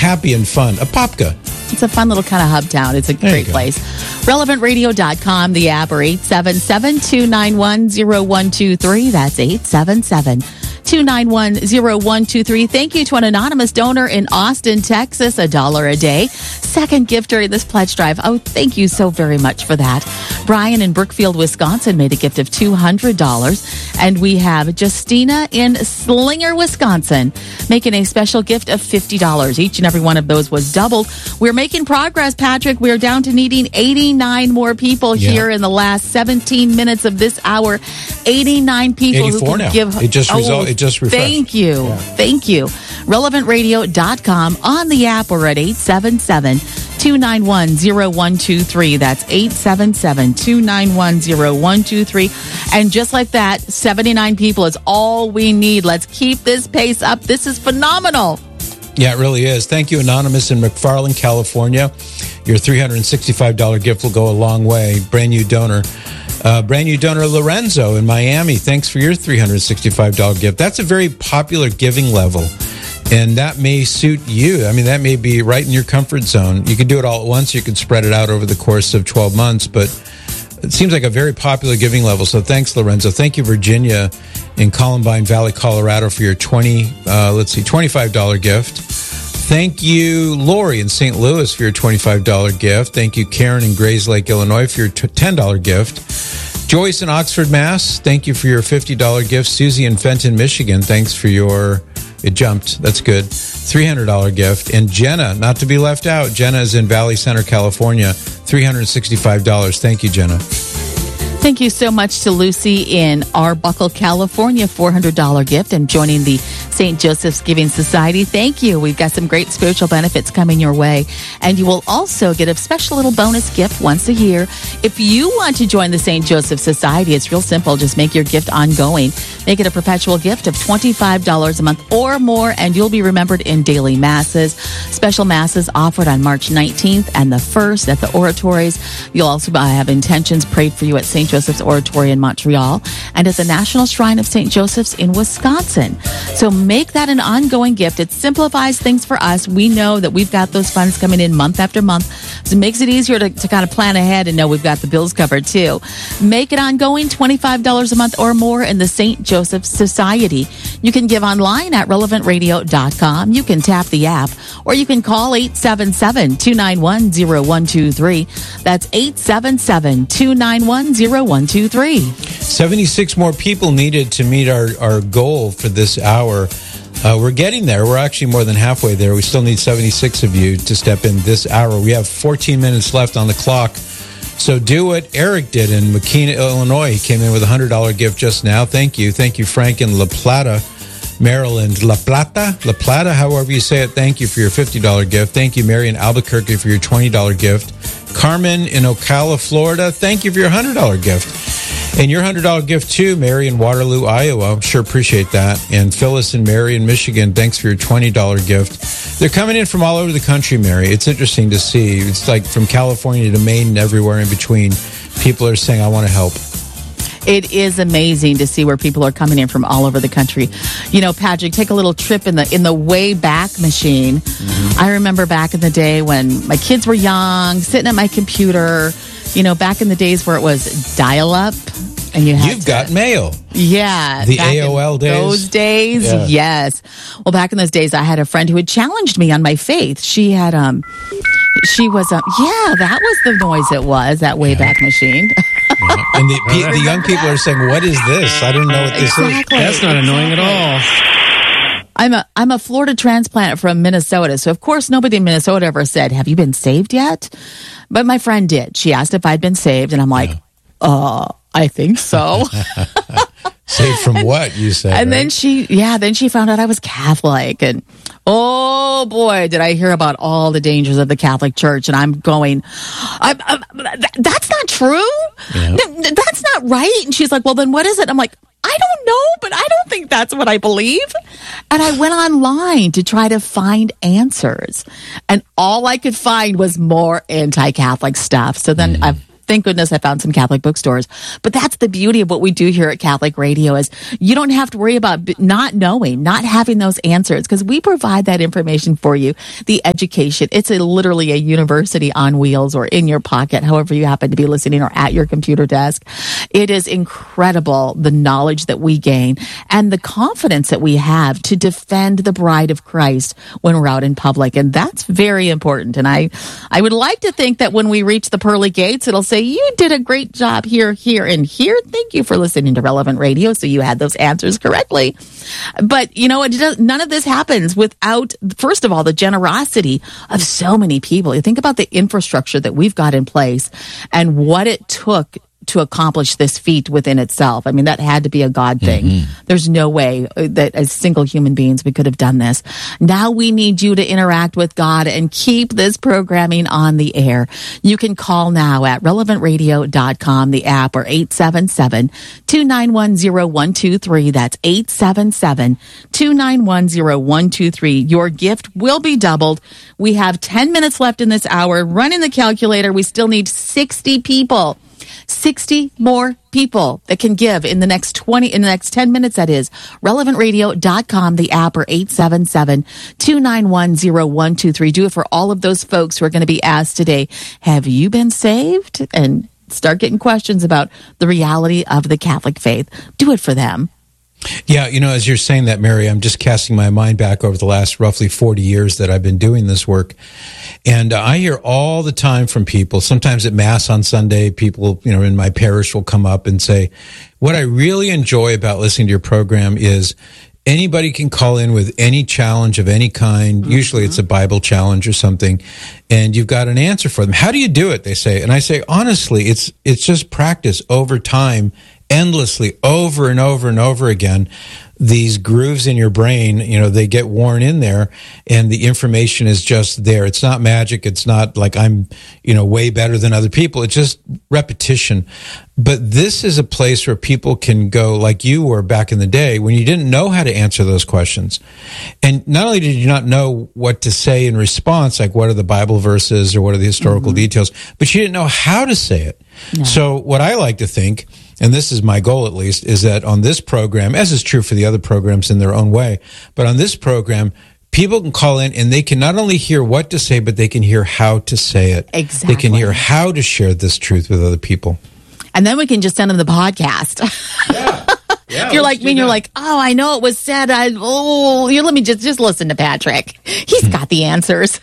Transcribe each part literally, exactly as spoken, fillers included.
happy and fun. Apopka. It's a fun little kind of hub town. It's a There great you go. place. relevant radio dot com, the app, or eight seven seven, two nine one, zero one two three. That's eight seven seven, two nine one, zero one two three. Thank you to an anonymous donor in Austin, Texas, a dollar a day. Second gift during this pledge drive. Oh, thank you so very much for that. Brian in Brookfield, Wisconsin made a gift of two hundred dollars. And we have Justina in Slinger, Wisconsin, making a special gift of fifty dollars. Each and every one of those was doubled. We're making progress, Patrick. We're down to needing eighty-nine more people Yeah. here in the last seventeen minutes of this hour. eighty-nine people who eighty-four can now. give. It just result- it just refreshed. Thank you. Yeah. Thank you. relevant radio dot com, on the app, or at eight seven seven, two nine one, zero one two three. That's eight seven seven, two nine one, zero one two three. And just like that, seventy-nine people is all we need. Let's keep this pace up. This is phenomenal. Yeah, it really is. Thank you, Anonymous in McFarland, California. Your three hundred sixty-five dollars gift will go a long way. Brand new donor. Uh, brand new donor Lorenzo in Miami. Thanks for your three hundred sixty-five dollars gift. That's a very popular giving level, and that may suit you. I mean, that may be right in your comfort zone. You can do it all at once. You can spread it out over the course of twelve months, but it seems like a very popular giving level. So thanks, Lorenzo. Thank you, Virginia in Columbine Valley, Colorado, for your twenty, uh, let's see, twenty-five dollars gift. Thank you, Lori in Saint Louis, for your twenty-five dollars gift. Thank you, Karen in Grays Lake, Illinois, for your ten dollars gift. Joyce in Oxford, Mass, thank you for your fifty dollars gift. Susie in Fenton, Michigan, thanks for your, it jumped, that's good, three hundred dollars gift. And Jenna, not to be left out, Jenna is in Valley Center, California, three hundred sixty-five dollars. Thank you, Jenna. Thank you so much to Lucy in Arbuckle, California, four hundred dollars gift, and joining the Saint Joseph's Giving Society. Thank you. We've got some great spiritual benefits coming your way. And you will also get a special little bonus gift once a year. If you want to join the Saint Joseph Society, it's real simple. Just make your gift ongoing. Make it a perpetual gift of twenty-five dollars a month or more, and you'll be remembered in daily masses. Special masses offered on March nineteenth and the first at the oratories. You'll also have intentions prayed for you at Saint Joseph's Oratory in Montreal and at the National Shrine of Saint Joseph's in Wisconsin. So make that an ongoing gift. It simplifies things for us. We know that we've got those funds coming in month after month. So it makes it easier to, to kind of plan ahead and know we've got the bills covered too. Make it ongoing, twenty-five dollars a month or more in the Saint Joseph Society. You can give online at relevant radio dot com. You can tap the app, or you can call eight seven seven, two nine one, zero one two three. That's eight seven seven, two nine one, zero one two three. seventy-six more people needed to meet our, our goal for this hour. Uh, we're getting there. We're actually more than halfway there. We still need seventy-six of you to step in this hour. We have fourteen minutes left on the clock. So do what Eric did in McKean, Illinois. He came in with a one hundred dollars gift just now. Thank you. Thank you, Frank in La Plata, Maryland. La Plata? La Plata, however you say it. Thank you for your fifty dollars gift. Thank you, Mary in Albuquerque, for your twenty dollars gift. Carmen in Ocala, Florida, thank you for your one hundred dollars gift. And your one hundred dollars gift too, Mary in Waterloo, Iowa. Sure appreciate that. And Phyllis and Mary in Michigan, thanks for your twenty dollars gift. They're coming in from all over the country, Mary. It's interesting to see. It's like from California to Maine and everywhere in between. People are saying, I want to help. It is amazing to see where people are coming in from all over the country. You know, Patrick, take a little trip in the in the Wayback Machine. Mm-hmm. I remember back in the day when my kids were young, sitting at my computer, you know, back in the days where it was dial-up. And you had You've to, got mail. Yeah. The A O L days. Those days, yeah. Yes. Well, back in those days, I had a friend who had challenged me on my faith. She had, um, she was, um, yeah, that was the noise it was, that Wayback yeah. Machine. Yeah. And the, pe- the young people are saying, what is this? I don't know what this exactly. is. That's not annoying at all. I'm a I'm a Florida transplant from Minnesota, so of course nobody in Minnesota ever said, "Have you been saved yet?" But my friend did. She asked if I'd been saved, and I'm like, yeah. "Uh, I think so." Saved from and, what, you said? And right? then she, yeah, then she found out I was Catholic, and oh boy, did I hear about all the dangers of the Catholic Church. And I'm going, I'm, I'm, that's not true. Yeah. That's not right. And she's like, well, then what is it? I'm like, I don't know, but I don't think that's what I believe. And I went online to try to find answers, and all I could find was more anti-Catholic stuff. So then mm. I've thank goodness I found some Catholic bookstores. But that's the beauty of what we do here at Catholic Radio is you don't have to worry about not knowing, not having those answers because we provide that information for you. The education, it's a, literally a university on wheels or in your pocket, however you happen to be listening or at your computer desk. It is incredible the knowledge that we gain and the confidence that we have to defend the bride of Christ when we're out in public. And that's very important. And I, I would like to think that when we reach the pearly gates, it'll say, you did a great job here, here, and here. Thank you for listening to Relevant Radio. So you had those answers correctly. But, you know, it does, none of this happens without, first of all, the generosity of so many people. You think about the infrastructure that we've got in place and what it took to accomplish this feat within itself. I mean, that had to be a God thing. Mm-hmm. There's no way that as single human beings we could have done this. Now we need you to interact with God and keep this programming on the air. You can call now at relevant radio dot com, the app, or eight seven seven, two nine one, zero one two three. That's eight seven seven, two nine one, zero one two three. Your gift will be doubled. We have ten minutes left in this hour. Running the calculator, we still need sixty people. sixty more people that can give in the next twenty, in the next ten minutes, that is. relevant radio dot com, the app, or eight seven seven, two nine one, zero one two three. Do it for all of those folks who are going to be asked today, have you been saved? And start getting questions about the reality of the Catholic faith. Do it for them. Yeah, you know, as you're saying that, Mary, I'm just casting my mind back over the last roughly forty years that I've been doing this work. And uh, I hear all the time from people, sometimes at Mass on Sunday, people, you know, in my parish will come up and say, what I really enjoy about listening to your program is anybody can call in with any challenge of any kind. Mm-hmm. Usually it's a Bible challenge or something, and you've got an answer for them. How do you do it? They say. And I say, honestly, it's it's just practice over time, endlessly, over and over and over again. These grooves in your brain, you know, they get worn in there, and the information is just there. It's not magic. It's not like I'm, you know, way better than other people. It's just repetition. But this is a place where people can go like you were back in the day when you didn't know how to answer those questions. And not only did you not know what to say in response, like what are the Bible verses or what are the historical mm-hmm. details, but you didn't know how to say it. No. So what I like to think, and this is my goal at least, is that on this program, as is true for the other programs in their own way, but on this program, people can call in and they can not only hear what to say, but they can hear how to say it. Exactly. They can hear how to share this truth with other people. And then we can just send them the podcast. Yeah. Yeah, you're like me, and you're like, oh, I know it was said. I oh, you let me just just listen to Patrick. He's got the answers.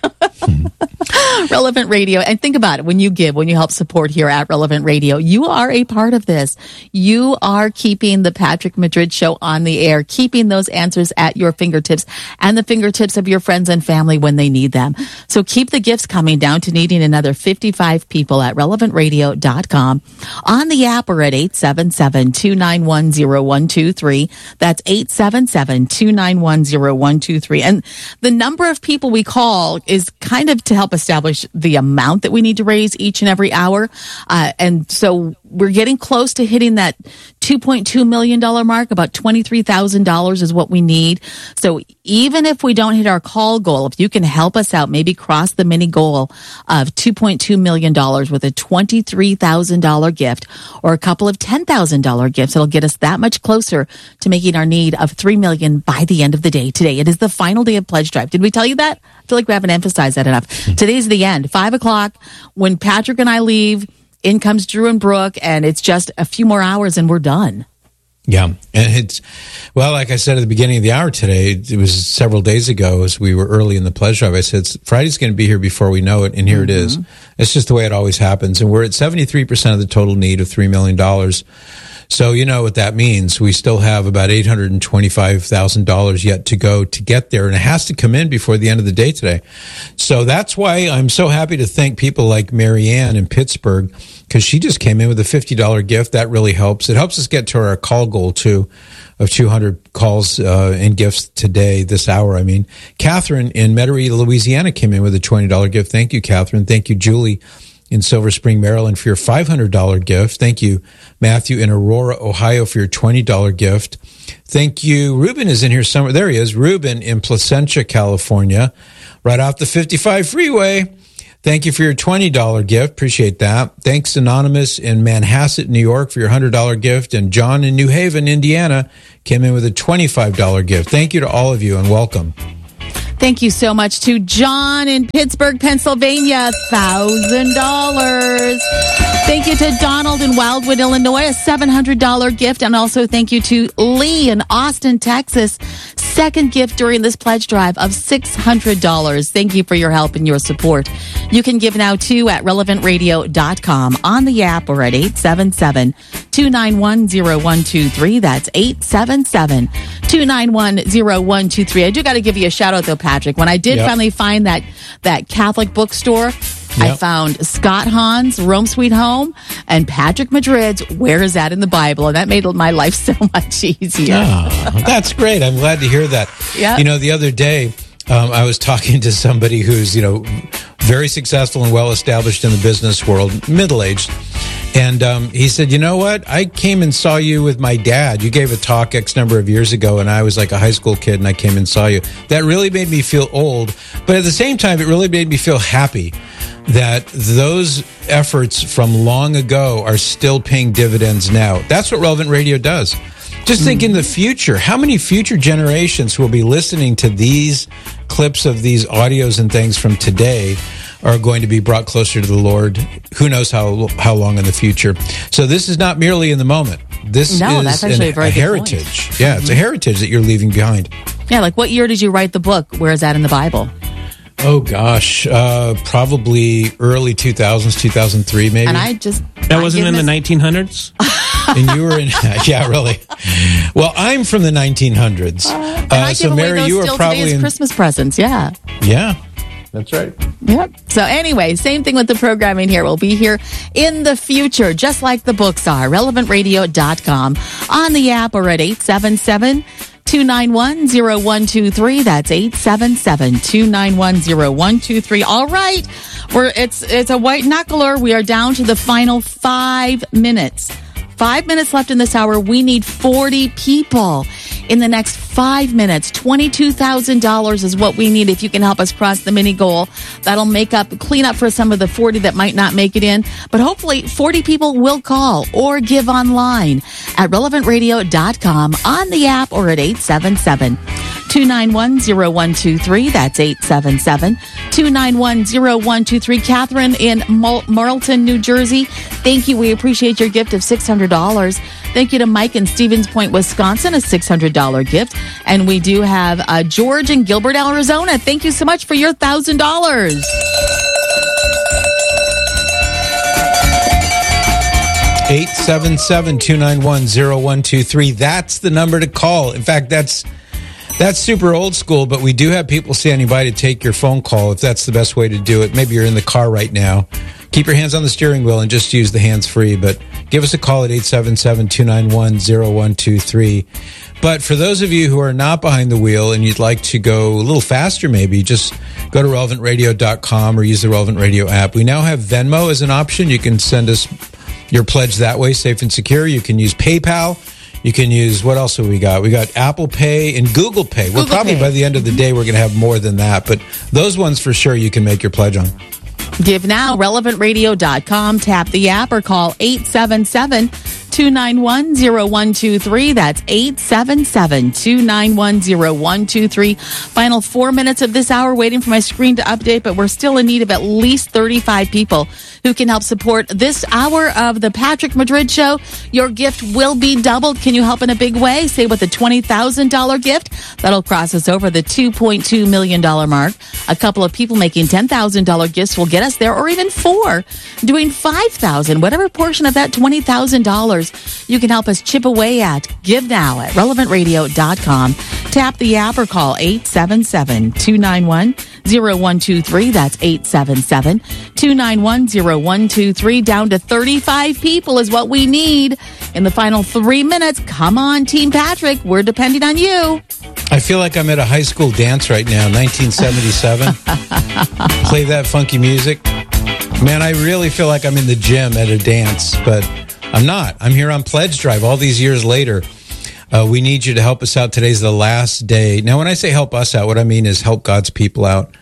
Relevant Radio, and think about it: when you give, when you help support here at Relevant Radio, you are a part of this. You are keeping the Patrick Madrid Show on the air, keeping those answers at your fingertips and the fingertips of your friends and family when they need them. So keep the gifts coming, down to needing another fifty-five people at relevant radio dot com, on the app, or at eight seven seven, two nine one, zero one two three. That's eight seven seven, two nine one, zero one two three. And the number of people we call is kind of to help establish the amount that we need to raise each and every hour. Uh, and so we're getting close to hitting that two point two million dollars mark. About twenty-three thousand dollars is what we need. So even if we don't hit our call goal, if you can help us out, maybe cross the mini goal of two point two million dollars with a twenty-three thousand dollars gift or a couple of ten thousand dollars gifts, it'll get us that much closer to making our need of three million dollars by the end of the day today. It is the final day of Pledge Drive. Did we tell you that? I feel like we haven't emphasized that enough. Today's the end. Five o'clock, when Patrick and I leave, in comes Drew and Brooke, and it's just a few more hours and we're done. Yeah. And it's, well, like I said at the beginning of the hour today, it was several days ago as we were early in the Pledge Drive, I said, Friday's going to be here before we know it, and here mm-hmm. it is. It's just the way it always happens. And we're at seventy-three percent of the total need of three million dollars. So you know what that means. We still have about eight hundred twenty-five thousand dollars yet to go to get there, and it has to come in before the end of the day today. So that's why I'm so happy to thank people like Mary Ann in Pittsburgh, because she just came in with a fifty dollars gift. That really helps. It helps us get to our call goal, too, of two hundred calls uh, and gifts today, this hour, I mean. Catherine in Metairie, Louisiana came in with a twenty dollars gift. Thank you, Catherine. Thank you, Julie in Silver Spring, Maryland, for your five hundred dollars gift. Thank you, Matthew in Aurora, Ohio, for your twenty dollars gift. Thank you. Ruben is in here somewhere. There he is. Ruben in Placentia, California, right off the fifty-five freeway. Thank you for your twenty dollars gift. Appreciate that. Thanks, Anonymous in Manhasset, New York, for your one hundred dollars gift. And John in New Haven, Indiana, came in with a twenty-five dollars gift. Thank you to all of you, and welcome. Thank you so much to John in Pittsburgh, Pennsylvania, one thousand dollars. Thank you to Donald in Wildwood, Illinois, a seven hundred dollars gift. And also thank you to Lee in Austin, Texas, second gift during this pledge drive of six hundred dollars. Thank you for your help and your support. You can give now, too, at relevant radio dot com, on the app, or at eight seven seven, two nine one, zero one two three. That's eight seven seven, two nine one, zero one two three. I do got to give you a shout-out, though, Patrick. When I did yep. finally find that, that Catholic bookstore, Yep. I found Scott Hahn's Rome Sweet Home and Patrick Madrid's Where Is That in the Bible? And that made my life so much easier. Oh, that's great. I'm glad to hear that. Yep. You know, the other day, um, I was talking to somebody who's, you know, very successful and well-established in the business world, middle-aged. And um, he said, you know what? I came and saw you with my dad. You gave a talk X number of years ago, and I was like a high school kid, and I came and saw you. That really made me feel old. But at the same time, it really made me feel happy that those efforts from long ago are still paying dividends now. That's what Relevant Radio does. Just think in the future, how many future generations will be listening to these clips of these audios and things from today are going to be brought closer to the Lord? Who knows how how long in the future? So this is not merely in the moment. This no, is that's actually an, a, very a good heritage. point. Yeah, Mm-hmm. it's a heritage that you're leaving behind. Yeah, like what year did you write the book? Where Is That in the Bible? Oh, gosh. Uh, probably early two thousands, two thousand three, maybe. And I just... That wasn't in the nineteen hundreds? And you were in... Yeah, really. Well, I'm from the nineteen hundreds. Uh, and I so, give away Mary, those you were still probably today as in... Christmas presents, yeah. Yeah, that's right. Yep. So anyway, same thing with the programming here. We'll be here in the future, just like the books are. relevant radio dot com, on the app, or at eight seven seven, two nine one, zero one two three. That's eight seven seven, two nine one, zero one two three. All right. We're, it's, it's a white knuckler. We are down to the final five minutes. Five minutes left in this hour. We need forty people in the next five minutes. twenty-two thousand dollars is what we need. If you can help us cross the mini goal, that'll make up, clean up for some of the forty that might not make it in. But hopefully forty people will call or give online at relevant radio dot com, on the app, or at eight seven seven, two nine one, zero one two three. That's eight seven seven, two nine one, zero one two three. Catherine in Mar- Marlton, New Jersey, thank you. We appreciate your gift of six hundred dollars. Thank you to Mike in Stevens Point, Wisconsin, a six hundred dollars gift. And we do have uh, George in Gilbert, Arizona. Thank you so much for your one thousand dollars. eight seven seven, two nine one, zero one two three. That's the number to call. In fact, that's that's super old school, but we do have people standing by to take your phone call if that's the best way to do it. Maybe you're in the car right now. Keep your hands on the steering wheel and just use the hands-free, but give us a call at eight seven seven, two nine one, zero one two three. But for those of you who are not behind the wheel and you'd like to go a little faster maybe, just go to relevant radio dot com or use the Relevant Radio app. We now have Venmo as an option. You can send us your pledge that way, safe and secure. You can use PayPal. You can use, what else have we got? We got Apple Pay and Google Pay. Google we're probably, Pay. By the end of the day, we're going to have more than that. But those ones for sure you can make your pledge on. Give now, relevant radio dot com. Tap the app or call eight seven seven, two nine one, zero one two three. That's eight seven seven, two nine one, zero one two three. Final four minutes of this hour, waiting for my screen to update, but we're still in need of at least thirty-five people who can help support this hour of the Patrick Madrid Show. Your gift will be doubled. Can you help in a big way? Say with a twenty thousand dollars gift. That'll cross us over the two point two million dollars mark. A couple of people making ten thousand dollars gifts will get us there, or even four doing five thousand dollars. Whatever portion of that twenty thousand dollars you can help us chip away at. Give now at relevant radio dot com. Tap the app or call eight seven seven, two nine one, zero one two three. That's eight seven seven, two nine one, zero one two three. Down to thirty-five people is what we need in the final three minutes. Come on, Team Patrick. We're depending on you. I feel like I'm at a high school dance right now, nineteen seventy-seven. Play that funky music. Man, I really feel like I'm in the gym at a dance, but I'm not. I'm here on Pledge Drive all these years later. Uh, we need you to help us out. Today's the last day. Now, when I say help us out, what I mean is help God's people out.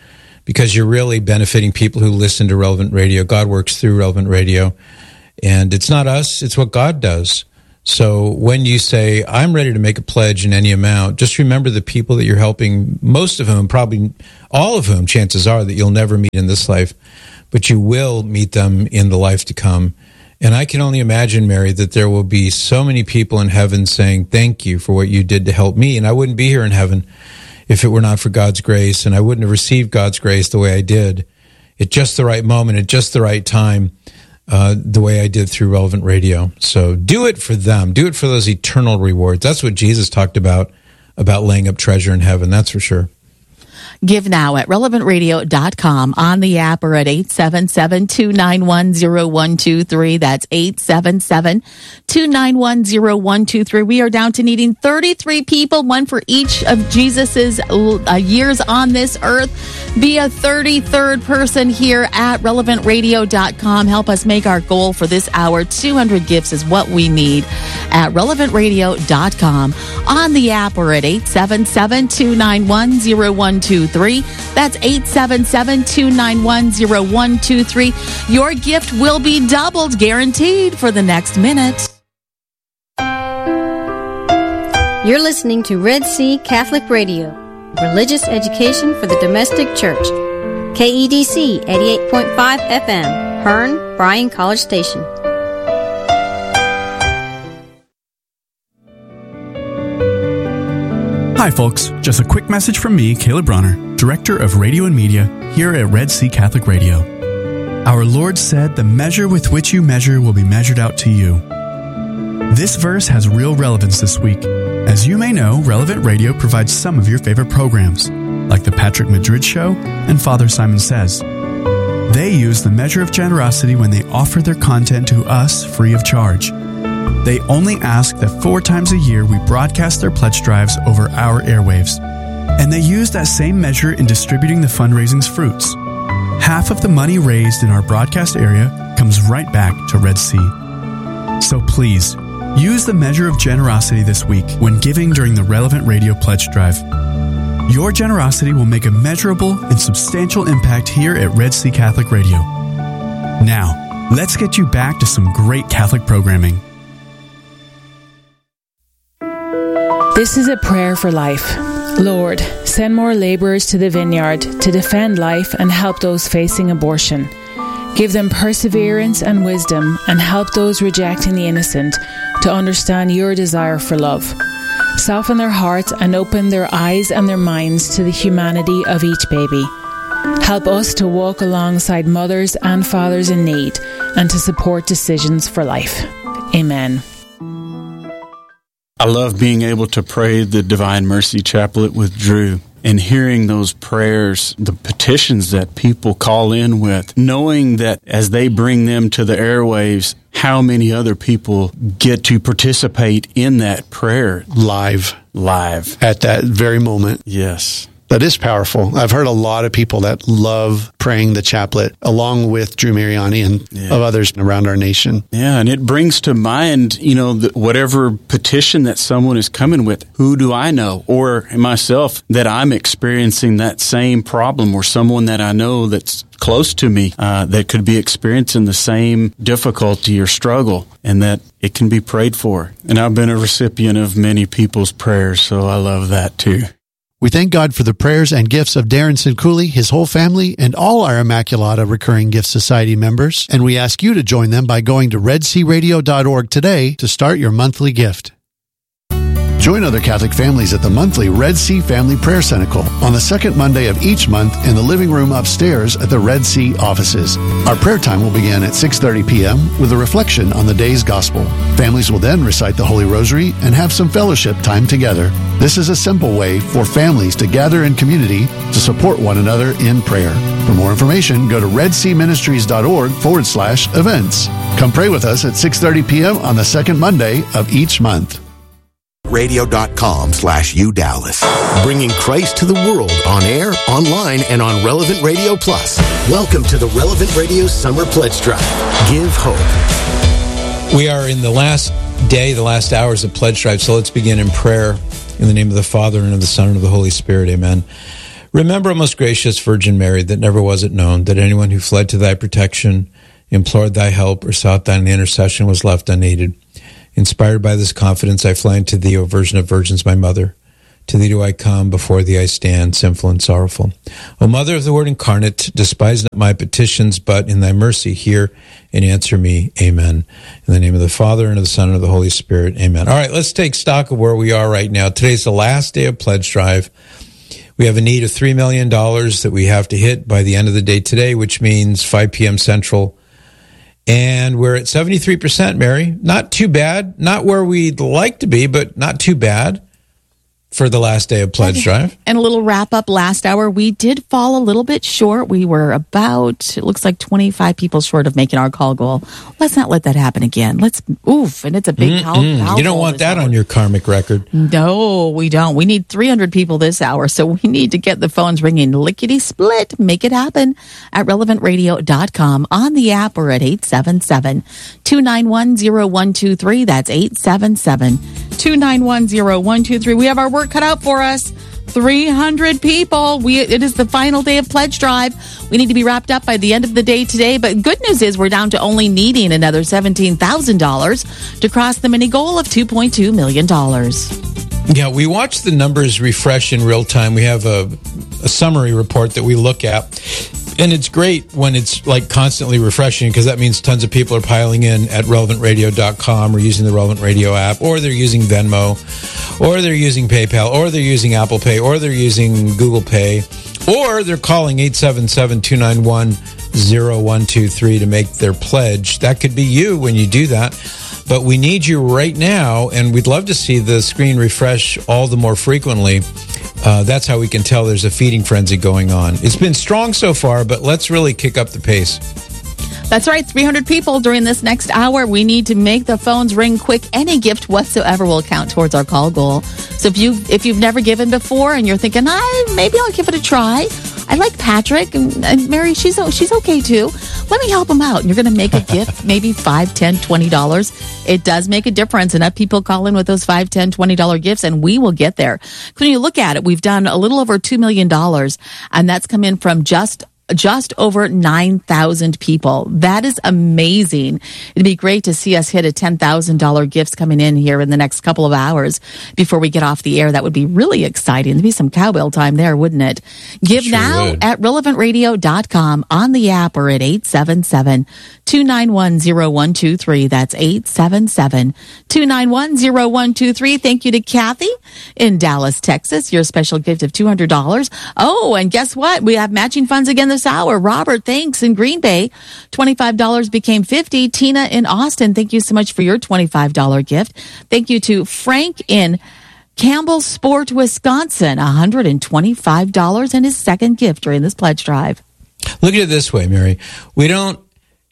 because you're really benefiting people who listen to Relevant Radio. God works through Relevant Radio, and it's not us, it's what God does. So when you say, I'm ready to make a pledge in any amount, just remember the people that you're helping, most of whom, probably all of whom, chances are that you'll never meet in this life, but you will meet them in the life to come. And I can only imagine, Mary, that there will be so many people in heaven saying, thank you for what you did to help me. And I wouldn't be here in heaven if it were not for God's grace, and I wouldn't have received God's grace the way I did at just the right moment, at just the right time. Uh, the way I did through Relevant Radio. So do it for them. Do it for those eternal rewards. That's what Jesus talked about, about laying up treasure in heaven. That's for sure. Give now at relevant radio dot com, on the app, or at eight seven seven, two nine one, zero one two three. That's eight seven seven, two nine one, zero one two three. We are down to needing thirty-three people, one for each of Jesus's uh, years on this earth. Be a thirty-third person here at relevant radio dot com. Help us make our goal for this hour. two hundred gifts is what we need at relevant radio dot com, on the app, or at eight seven seven, two nine one, zero one two three. That's eight seven seven, two nine one, zero one two three. Your gift will be doubled, guaranteed, for the next minute. You're listening to Red Sea Catholic Radio, religious education for the domestic church. K E D C eighty-eight point five F M, Hearn, Bryan College Station. Hi folks, just a quick message from me, Caleb Bronner, Director of Radio and Media here at Red Sea Catholic Radio. Our Lord said, the measure with which you measure will be measured out to you. This verse has real relevance this week. As you may know, Relevant Radio provides some of your favorite programs, like The Patrick Madrid Show and Father Simon Says. They use the measure of generosity when they offer their content to us free of charge. They only ask that four times a year we broadcast their pledge drives over our airwaves. And they use that same measure in distributing the fundraising's fruits. Half of the money raised in our broadcast area comes right back to Red Sea. So please, use the measure of generosity this week when giving during the Relevant Radio Pledge Drive. Your generosity will make a measurable and substantial impact here at Red Sea Catholic Radio. Now, let's get you back to some great Catholic programming. This is a prayer for life. Lord, send more laborers to the vineyard to defend life and help those facing abortion. Give them perseverance and wisdom, and help those rejecting the innocent to understand your desire for love. Soften their hearts and open their eyes and their minds to the humanity of each baby. Help us to walk alongside mothers and fathers in need and to support decisions for life. Amen. I love being able to pray the Divine Mercy Chaplet with Drew and hearing those prayers, the petitions that people call in with, knowing that as they bring them to the airwaves, how many other people get to participate in that prayer. Live. Live. At that very moment. Yes. That is powerful. I've heard a lot of people that love praying the chaplet, along with Drew Mariani and yeah. of others around our nation. Yeah, and it brings to mind, you know, the, whatever petition that someone is coming with, who do I know? Or myself, that I'm experiencing that same problem, or someone that I know that's close to me uh, that could be experiencing the same difficulty or struggle, and that it can be prayed for. And I've been a recipient of many people's prayers, so I love that too. We thank God for the prayers and gifts of Darren Sincooley, his whole family, and all our Immaculata Recurring Gift Society members, and we ask you to join them by going to red sea radio dot org today to start your monthly gift. Join other Catholic families at the monthly Red Sea Family Prayer Cenacle on the second Monday of each month in the living room upstairs at the Red Sea offices. Our prayer time will begin at six thirty p.m. with a reflection on the day's gospel. Families will then recite the Holy Rosary and have some fellowship time together. This is a simple way for families to gather in community to support one another in prayer. For more information, go to red sea ministries dot org forward slash events. Come pray with us at six thirty p.m. on the second Monday of each month. radio.com slash UDallas. Bringing Christ to the world on air, online, and on Relevant Radio Plus. Welcome to the Relevant Radio Summer Pledge Drive. Give hope. We are in the last day, the last hours of Pledge Drive, so let's begin in prayer in the name of the Father, and of the Son, and of the Holy Spirit. Amen. Remember, O most gracious Virgin Mary, that never was it known that anyone who fled to thy protection, implored thy help, or sought thine intercession was left unneeded. Inspired by this confidence, I fly unto thee, O Virgin of Virgins, my mother. To thee do I come, before thee I stand, sinful and sorrowful. O Mother of the Word incarnate, despise not my petitions, but in thy mercy hear and answer me. Amen. In the name of the Father, and of the Son, and of the Holy Spirit. Amen. All right, let's take stock of where we are right now. Today's the last day of Pledge Drive. We have a need of three million dollars that we have to hit by the end of the day today, which means five p.m. Central. And we're at seventy-three percent, Mary. Not too bad. Not where we'd like to be, but not too bad for the last day of Pledge Drive. And a little wrap up last hour. We did fall a little bit short. We were about, it looks like twenty-five people short of making our call goal. Let's not let that happen again. Let's, oof, and it's a big call. You don't want that hour. On your karmic record. No, we don't. We need three hundred people this hour, so we need to get the phones ringing lickety-split. Make it happen at relevant radio dot com, on the app, or at eight seven seven, two nine one, zero one two three. That's eight seven seven, two nine one, zero one two three. We have our work cut out for us. three hundred people. We it is the final day of Pledge Drive. We need to be wrapped up by the end of the day today, but good news is we're down to only needing another seventeen thousand dollars to cross the mini goal of two point two million dollars. Yeah, we watch the numbers refresh in real time. We have a, a summary report that we look at, and it's great when it's like constantly refreshing, because that means tons of people are piling in at relevant radio dot com or using the Relevant Radio app, or they're using Venmo, or they're using PayPal, or they're using Apple Pay, or they're using Google Pay, or they're calling eight seven seven, two nine one, zero one two three to make their pledge. That could be you when you do that. But we need you right now, and we'd love to see the screen refresh all the more frequently. Uh, that's how we can tell there's a feeding frenzy going on. It's been strong so far, but let's really kick up the pace. That's right, three hundred people during this next hour. We need to make the phones ring quick. Any gift whatsoever will count towards our call goal. So if you if you've never given before and you're thinking, ah, maybe I'll give it a try. I like Patrick and, and Mary. She's she's okay too. Let me help him out. And you're going to make a gift, maybe five, ten, twenty dollars. It does make a difference. Enough people call in with those five, ten, twenty dollar gifts, and we will get there. When you look at it, we've done a little over two million dollars, and that's come in from just just over nine thousand people. That is amazing. It'd be great to see us hit a ten thousand dollars gifts coming in here in the next couple of hours before we get off the air. That would be really exciting. There'd be some cowbell time there, wouldn't it? Give sure now would. At relevant radio dot com, on the app, or at eight seven seven, two nine one, zero one two three. That's eight seven seven, two nine one, zero one two three. Thank you to Kathy in Dallas, Texas. Your special gift of two hundred dollars. Oh, and guess what? We have matching funds again this hour. Robert, thanks, in Green Bay. twenty-five dollars became fifty dollars. Tina in Austin, thank you so much for your twenty-five dollars gift. Thank you to Frank in Campbell Sport, Wisconsin, one hundred twenty-five dollars in his second gift during this pledge drive. Look at it this way, Mary. We don't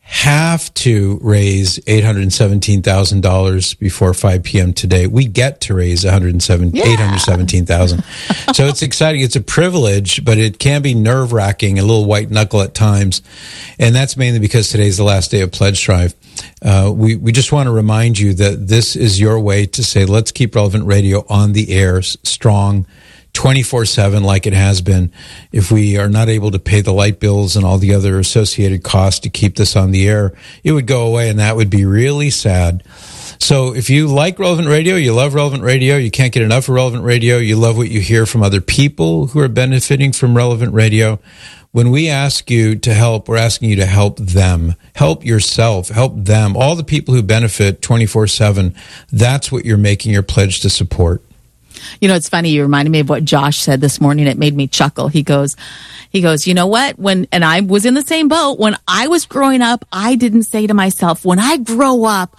have to raise eight hundred seventeen thousand dollars before five p.m. today. We get to raise one hundred seven, yeah. eight hundred seventeen thousand dollars. So it's exciting. It's a privilege, but it can be nerve-wracking, a little white knuckle at times. And that's mainly because today's the last day of Pledge Drive. Uh, we, we just want to remind you that this is your way to say, let's keep Relevant Radio on the air, strong, twenty-four seven like it has been. If we are not able to pay the light bills and all the other associated costs to keep this on the air, it would go away, and that would be really sad. So if you like Relevant Radio, you love Relevant Radio, you can't get enough of Relevant Radio, you love what you hear from other people who are benefiting from Relevant Radio, when we ask you to help, we're asking you to help them. Help yourself. Help them. All the people who benefit twenty-four seven, that's what you're making your pledge to support. You know, it's funny. You reminded me of what Josh said this morning. It made me chuckle. He goes, he goes, you know what? When, and I was in the same boat. When I was growing up, I didn't say to myself, when I grow up,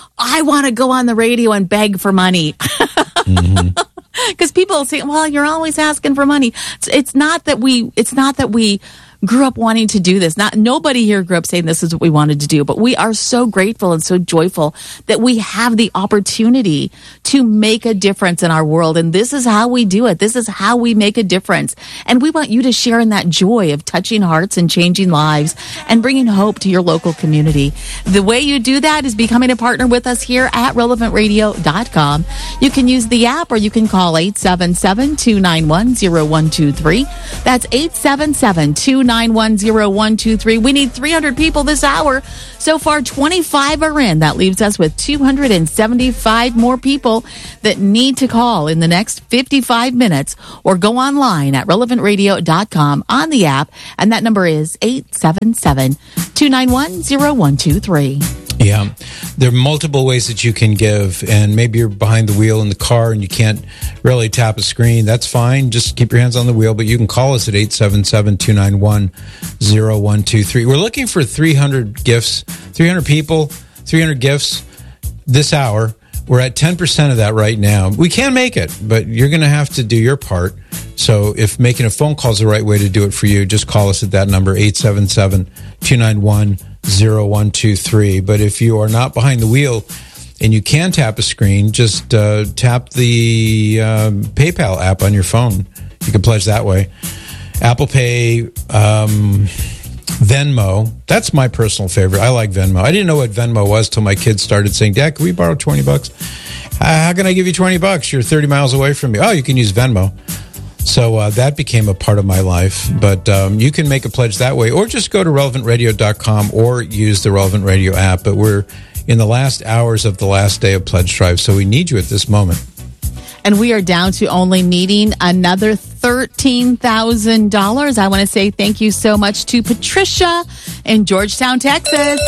I want to go on the radio and beg for money. Mm-hmm. Because people say, well, you're always asking for money. It's, it's not that we, it's not that we grew up wanting to do this. Not nobody here grew up saying this is what we wanted to do, but we are so grateful and so joyful that we have the opportunity to make a difference in our world. And this is how we do it. This is how we make a difference. And we want you to share in that joy of touching hearts and changing lives and bringing hope to your local community. The way you do that is becoming a partner with us here at relevant radio dot com. You can use the app or you can call eight seven seven, two nine one, zero one two three. That's eight seven seven, two nine one, zero one two three. We need three hundred people this hour. So far, twenty-five are in. That leaves us with two hundred seventy-five more people that need to call in the next fifty-five minutes or go online at relevant radio dot com on the app. And that number is eight seven seven, two nine one, zero one two three. Yeah, there are multiple ways that you can give, and maybe you're behind the wheel in the car and you can't really tap a screen. That's fine. Just keep your hands on the wheel, but you can call us at eight seven seven, two nine one, zero one two three. We're looking for three hundred gifts, three hundred people, three hundred gifts this hour. We're at ten percent of that right now. We can make it, but you're going to have to do your part. So if making a phone call is the right way to do it for you, just call us at that number, eight seven seven, two nine one, zero one two three. But if you are not behind the wheel and you can tap a screen, just uh, tap the uh, PayPal app on your phone. You can pledge that way. Apple Pay, um, Venmo. That's my personal favorite. I like Venmo. I didn't know what Venmo was till my kids started saying, Dad, can we borrow twenty bucks? How can I give you twenty bucks? You're thirty miles away from me. Oh, you can use Venmo. So uh, that became a part of my life. But um, you can make a pledge that way, or just go to relevant radio dot com or use the Relevant Radio app. But we're in the last hours of the last day of Pledge Drive, so we need you at this moment. And we are down to only needing another thirteen thousand dollars. I want to say thank you so much to Patricia in Georgetown, Texas.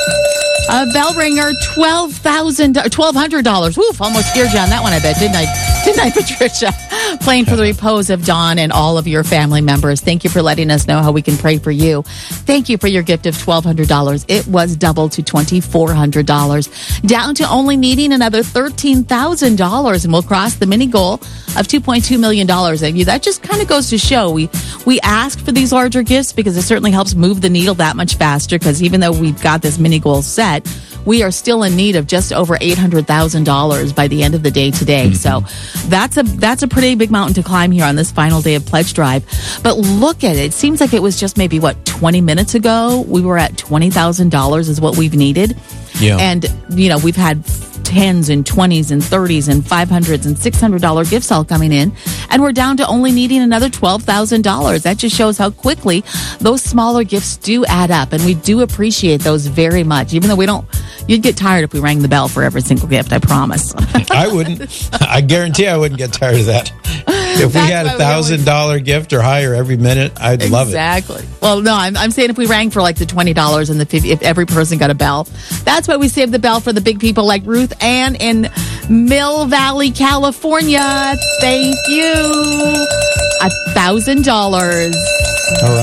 A bell ringer, twelve thousand dollars, twelve hundred dollars. Woof, almost scared you on that one, I bet, didn't I? Didn't I, Patricia? Praying for the repose of Dawn and all of your family members. Thank you for letting us know how we can pray for you. Thank you for your gift of twelve hundred dollars. It was doubled to twenty-four hundred dollars. Down to only needing another thirteen thousand dollars, and we'll cross the mini goal of two point two million dollars. And that just kind of goes to show we, we ask for these larger gifts because it certainly helps move the needle that much faster, because even though we've got this mini goal set, we are still in need of just over eight hundred thousand dollars by the end of the day today. Mm-hmm. So that's a that's a pretty big mountain to climb here on this final day of Pledge Drive. But look at it. It seems like it was just maybe, what, twenty minutes ago, we were at twenty thousand dollars is what we've needed. Yeah. And, you know, we've had tens and twenties and thirties and five hundreds and six hundred dollar gifts all coming in, and we're down to only needing another twelve thousand dollars. That just shows how quickly those smaller gifts do add up, and we do appreciate those very much. Even though we don't, you'd get tired if we rang the bell for every single gift, I promise. I wouldn't. I guarantee I wouldn't get tired of that. If we had a thousand dollar gift or higher every minute, I'd exactly. love it. Exactly. Well, no, I'm, I'm saying if we rang for like the twenty dollars and the fifty, if every person got a bell, that's why we saved the bell for the big people like Ruth Ann in Mill Valley, California. Thank you. A thousand dollars. All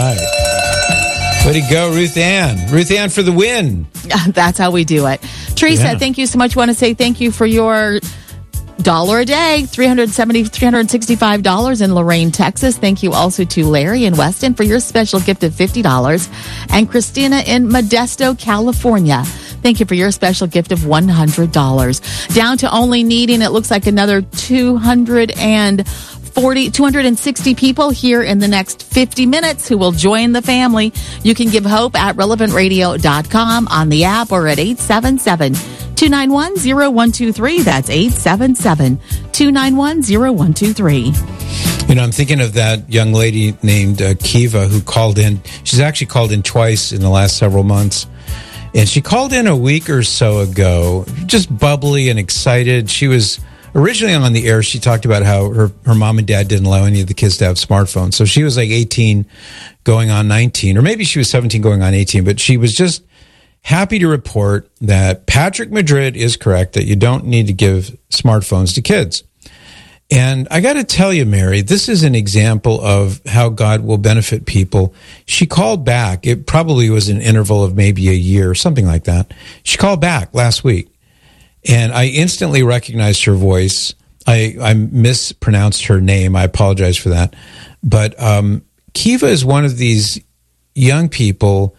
right. Way to go, Ruth Ann. Ruth Ann for the win. That's how we do it. Teresa, yeah. Thank you so much. I want to say thank you for your dollar a day, three hundred seventy, three hundred sixty-five dollars in Lorain, Texas. Thank you also to Larry in Weston for your special gift of fifty dollars, and Christina in Modesto, California. Thank you for your special gift of one hundred dollars. Down to only needing, it looks like, another two hundred forty, two hundred sixty people here in the next fifty minutes who will join the family. You can give hope at relevant radio dot com on the app or at eight seven seven, two nine one, zero one two three. That's eight seven seven, two nine one, zero one two three. You know, I'm thinking of that young lady named uh, Kiva who called in. She's actually called in twice in the last several months. And she called in a week or so ago, just bubbly and excited. She was originally on the air. She talked about how her, her mom and dad didn't allow any of the kids to have smartphones. So she was like eighteen going on nineteen, or maybe she was seventeen going on eighteen, but she was just happy to report that Patrick Madrid is correct, that you don't need to give smartphones to kids. And I got to tell you, Mary, this is an example of how God will benefit people. She called back. It probably was an interval of maybe a year or something like that. She called back last week, and I instantly recognized her voice. I, I mispronounced her name. I apologize for that. But um, Kiva is one of these young people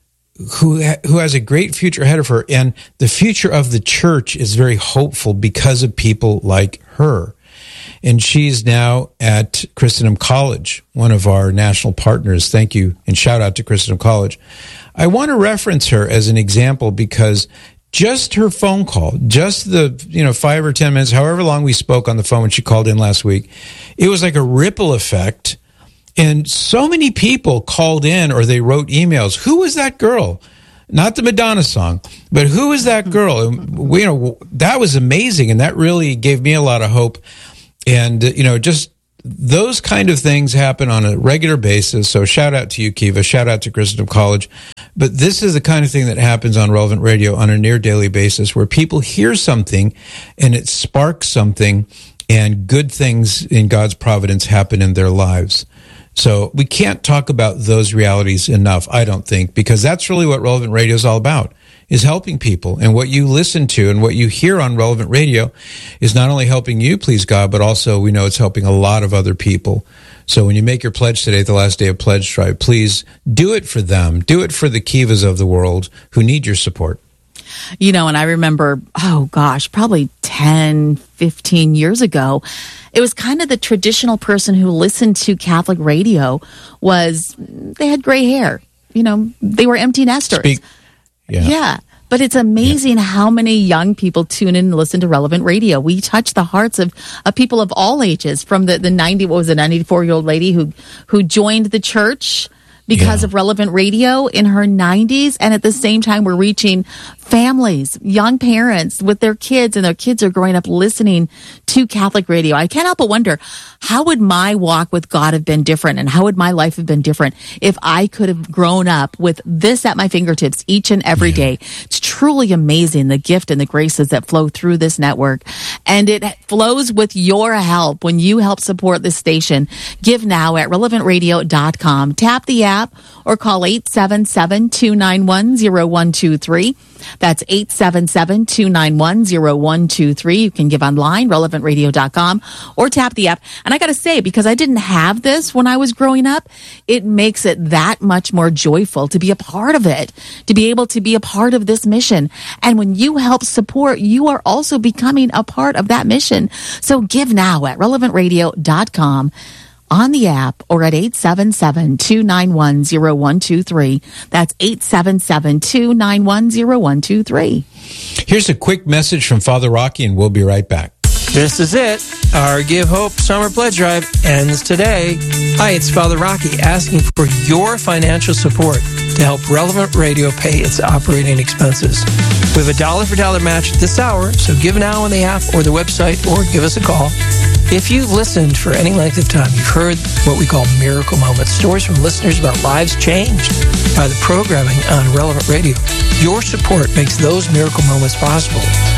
who ha- who has a great future ahead of her, and the future of the church is very hopeful because of people like her. And she's now at Christendom College, one of our national partners. Thank you, and shout out to Christendom College. I want to reference her as an example because just her phone call, just the, you know, five or ten minutes, however long we spoke on the phone when she called in last week, it was like a ripple effect. And so many people called in or they wrote emails. Who was that girl? Not the Madonna song, but who is that girl? And we, you know, that was amazing. And that really gave me a lot of hope. And, uh, you know, just those kind of things happen on a regular basis. So shout out to you, Kiva. Shout out to Christendom College. But this is the kind of thing that happens on Relevant Radio on a near daily basis where people hear something and it sparks something and good things in God's providence happen in their lives. So we can't talk about those realities enough, I don't think, because that's really what Relevant Radio is all about, is helping people. And what you listen to and what you hear on Relevant Radio is not only helping you please God, but also we know it's helping a lot of other people. So when you make your pledge today, the last day of Pledge Drive, please do it for them. Do it for the Kivas of the world who need your support. You know, and I remember, oh gosh, probably ten, fifteen years ago, it was kind of the traditional person who listened to Catholic radio was, they had gray hair. You know, they were empty nesters. Speak. Yeah. yeah. But it's amazing yeah. how many young people tune in and listen to Relevant Radio. We touch the hearts of, of people of all ages, from the, the ninety, what was it, ninety-four-year-old lady who, who joined the church because yeah. of Relevant Radio in her nineties. And at the same time, we're reaching families, young parents with their kids, and their kids are growing up listening to Catholic radio. I can't help but wonder, how would my walk with God have been different? And how would my life have been different if I could have grown up with this at my fingertips each and every yeah. day? It's truly amazing, the gift and the graces that flow through this network. And it flows with your help when you help support this station. Give now at relevant radio dot com. Tap the app or call eight seven seven, two nine one, zero one two three. That's eight seven seven, two nine one, zero one two three. You can give online, relevant radio dot com, or tap the app. And I got to say, because I didn't have this when I was growing up, it makes it that much more joyful to be a part of it, to be able to be a part of this mission. And when you help support, you are also becoming a part of that mission. So give now at relevant radio dot com. On the app or at eight seven seven, two nine one, zero one two three. That's eight seven seven, two nine one, zero one two three. Here's a quick message from Father Rocky, and we'll be right back. This is it. Our Give Hope Summer Pledge Drive ends today. Hi, it's Father Rocky asking for your financial support to help Relevant Radio pay its operating expenses. We have a dollar for dollar match this hour, so give now on the app or the website or give us a call. If you've listened for any length of time, you've heard what we call miracle moments, stories from listeners about lives changed by the programming on Relevant Radio. Your support makes those miracle moments possible.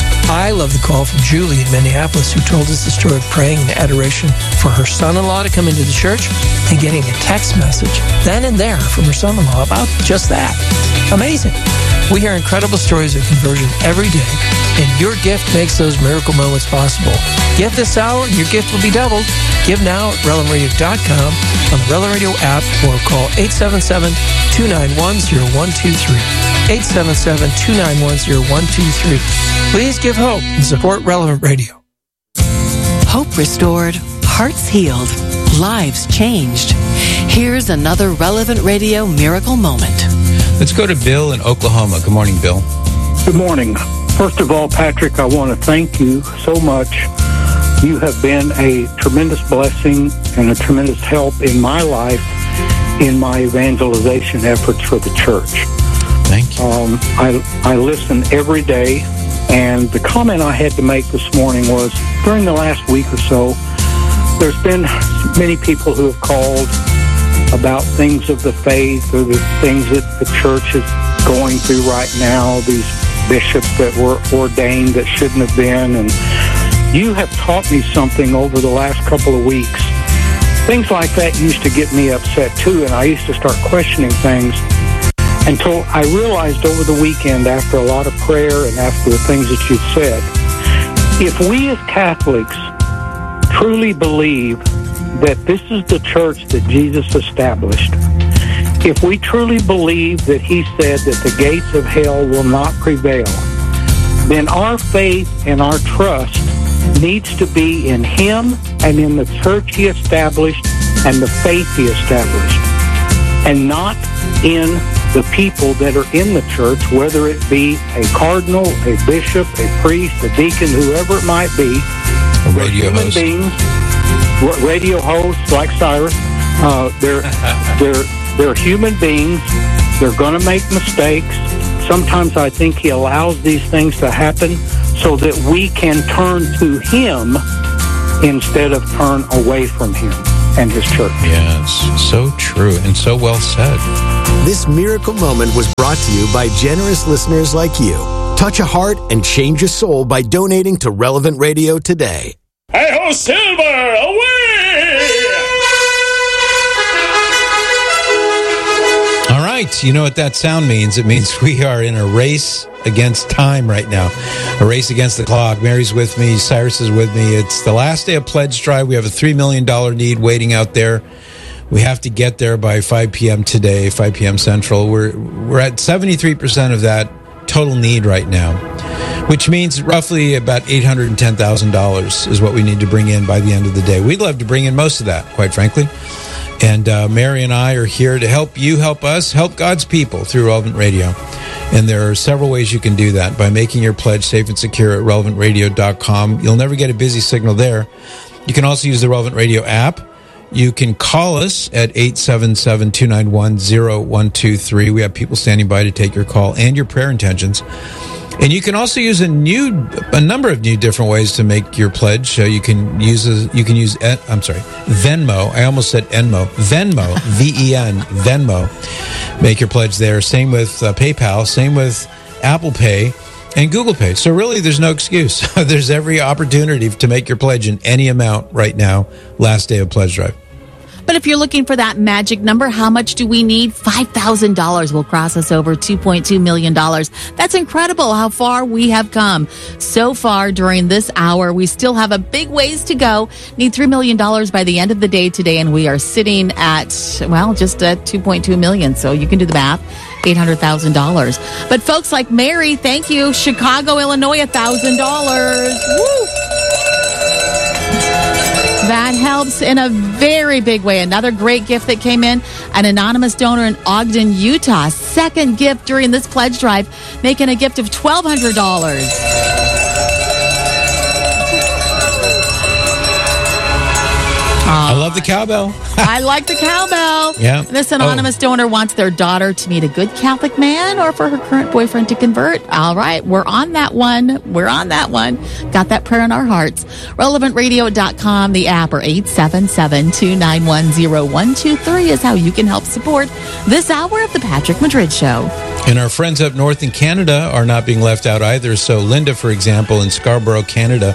I love the call from Julie in Minneapolis, who told us the story of praying in adoration for her son-in-law to come into the church and getting a text message then and there from her son-in-law about just that. Amazing. We hear incredible stories of conversion every day, and your gift makes those miracle moments possible. Give this hour, and your gift will be doubled. Give now at relevant radio dot com, on the Relevant Radio app, or call eight seven seven, two nine one, zero one two three. eight seven seven, two nine one, zero one two three. Please give hope and support Relevant Radio. Hope restored, hearts healed, lives changed. Here's another Relevant Radio miracle moment. Let's go to Bill in Oklahoma. Good morning, Bill. Good morning. First of all, Patrick, I want to thank you so much. You have been a tremendous blessing and a tremendous help in my life in my evangelization efforts for the church. Thank you. Um, I, I listen every day, and the comment I had to make this morning was, during the last week or so, there's been many people who have called about things of the faith or the things that the church is going through right now, these bishops that were ordained that shouldn't have been. And you have taught me something over the last couple of weeks. Things like that used to get me upset too, and I used to start questioning things until I realized over the weekend, after a lot of prayer and after the things that you've said, if we as Catholics truly believe that this is the church that Jesus established, If we truly believe that he said that the gates of hell will not prevail, then our faith and our trust needs to be in him and in the church he established and the faith he established, and not in the people that are in the church, whether it be a cardinal, a bishop, a priest, a deacon, whoever it might be. A radio human host. beings, radio hosts like Cyrus, uh, they're, they're, they're human beings. They're going to make mistakes. Sometimes I think he allows these things to happen so that we can turn to him instead of turn away from him and his church. Yes, so true and so well said. This miracle moment was brought to you by generous listeners like you. Touch a heart and change a soul by donating to Relevant Radio today. Hey-ho, Silver, away! All right, you know what that sound means? It means we are in a race against time right now, a race against the clock. Mary's with me, Cyrus is with me. It's the last day of Pledge Drive. We have a three million dollars need waiting out there. We have to get there by five p.m. today, five p.m. Central. We're we're at seventy-three percent of that total need right now, which means roughly about eight hundred ten thousand dollars is what we need to bring in by the end of the day. We'd love to bring in most of that, quite frankly. And uh, Mary and I are here to help you, help us, help God's people through Relevant Radio. And there are several ways you can do that by making your pledge safe and secure at relevant radio dot com. You'll never get a busy signal there. You can also use the Relevant Radio app. You can call us at eight seven seven, two nine one, zero one two three. We have people standing by to take your call and your prayer intentions. And you can also use a new, a number of new different ways to make your pledge. Uh, you can use, a, you can use, I'm sorry, Venmo. I almost said Enmo. Venmo, V E N, Venmo. Make your pledge there. Same with uh, PayPal. Same with Apple Pay and Google Pay. So really, there's no excuse. There's every opportunity to make your pledge in any amount right now. Last day of Pledge Drive. But if you're looking for that magic number, how much do we need? five thousand dollars will cross us over two point two million dollars. That's incredible how far we have come so far during this hour. We still have a big ways to go. Need three million dollars by the end of the day today, and we are sitting at, well, just at two point two million dollars. So you can do the math. eight hundred thousand dollars. But folks like Mary, thank you. Chicago, Illinois, one thousand dollars. Woo! That helps in a very big way. Another great gift that came in, an anonymous donor in Ogden, Utah. Second gift during this pledge drive, making a gift of twelve hundred dollars. I love the cowbell. I like the cowbell. Yeah. This anonymous oh. donor wants their daughter to meet a good Catholic man or for her current boyfriend to convert. All right, we're on that one. We're on that one. Got that prayer in our hearts. relevant radio dot com, the app, or eight seven seven, two nine one, zero one two three is how you can help support this hour of the Patrick Madrid Show. And our friends up north in Canada are not being left out either. So Linda, for example, in Scarborough, Canada,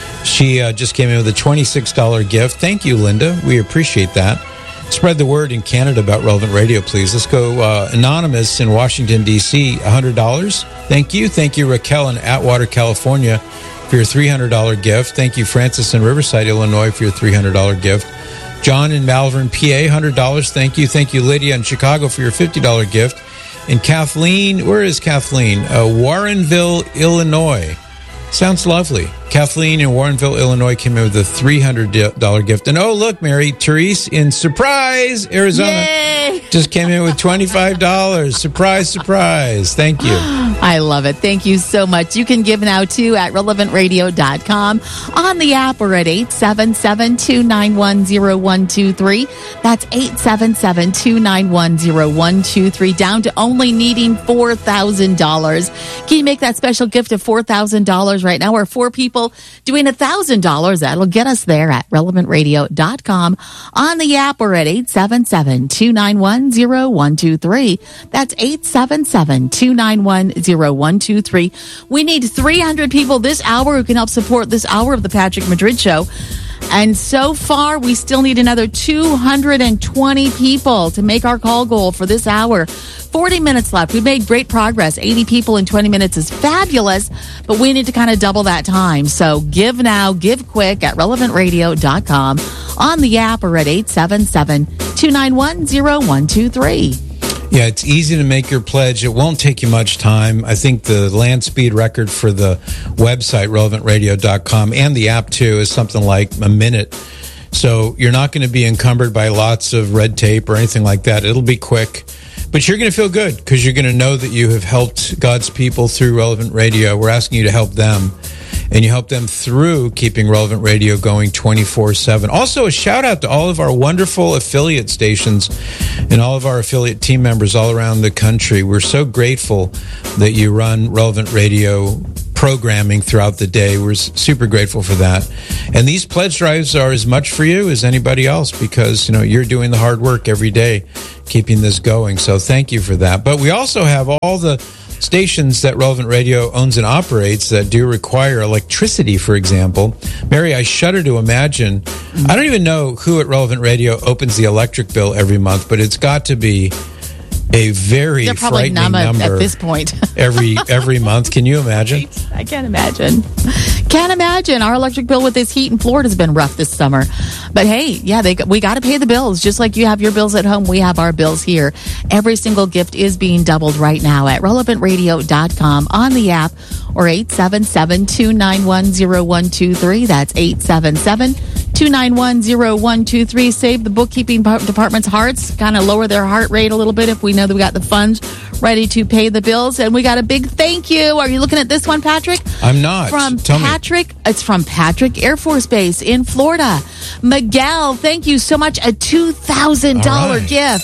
she uh, just came in with a twenty-six dollars gift. Thank you, Linda. We appreciate that. Spread the word in Canada about Relevant Radio, please. Let's go uh, anonymous in Washington, D C, one hundred dollars. Thank you. Thank you, Raquel in Atwater, California, for your three hundred dollars gift. Thank you, Francis in Riverside, Illinois, for your three hundred dollars gift. John in Malvern, P A, one hundred dollars. Thank you. Thank you, Lydia in Chicago, for your fifty dollars gift. And Kathleen, where is Kathleen? Uh, Warrenville, Illinois. Sounds lovely. Kathleen in Warrenville, Illinois, came in with a three hundred dollars gift. And oh, look, Mary, Therese in Surprise, Arizona, Yay! just came in with twenty-five dollars. Surprise, surprise. Thank you. I love it. Thank you so much. You can give now, too, at relevant radio dot com, on the app, or at eight seven seven, two nine one, zero one two three. That's eight seven seven, two nine one, zero one two three, down to only needing four thousand dollars. Can you make that special gift of four thousand dollars right now, or four people doing one thousand dollars? That'll get us there at relevant radio dot com, on the app, or at eight seven seven, two nine one, zero one two three. That's eight seven seven, two nine one, zero one two three. We need three hundred people this hour who can help support this hour of the Patrick Madrid Show. And so far, we still need another two hundred twenty people to make our call goal for this hour. forty minutes left. We've made great progress. eighty people in twenty minutes is fabulous, but we need to kind of double that time. So give now, give quick at relevant radio dot com, on the app, or at eight seven seven, two nine one, zero one two three. Yeah, it's easy to make your pledge. It won't take you much time. I think the land speed record for the website, relevant radio dot com, and the app, too, is something like a minute. So you're not going to be encumbered by lots of red tape or anything like that. It'll be quick. But you're going to feel good because you're going to know that you have helped God's people through Relevant Radio. We're asking you to help them. And you help them through keeping Relevant Radio going twenty-four seven. Also, a shout out to all of our wonderful affiliate stations and all of our affiliate team members all around the country. We're so grateful that you run Relevant Radio programming throughout the day. We're super grateful for that. And these pledge drives are as much for you as anybody else because, you know, you're doing the hard work every day keeping this going. So thank you for that. But we also have all the stations that Relevant Radio owns and operates that do require electricity, for example. Mary, I shudder to imagine. I don't even know who at Relevant Radio opens the electric bill every month, but it's got to be a very They're probably frightening number at this point. every every month. Can you imagine? I can't imagine. Can't imagine. Our electric bill with this heat in Florida has been rough this summer. But hey, yeah, they we got to pay the bills. Just like you have your bills at home, we have our bills here. Every single gift is being doubled right now at relevant radio dot com, on the app, or eight seven seven, two nine one, zero one two three. That's eight seven seven, two nine one, zero one two three. Save the bookkeeping department's hearts, kind of lower their heart rate a little bit if we know that we got the funds ready to pay the bills. And we got a big thank you. Are you looking at this one, Patrick? I'm not. From Tell Patrick. Me. It's from Patrick Air Force Base in Florida. Miguel, thank you so much. A two thousand dollars right. gift.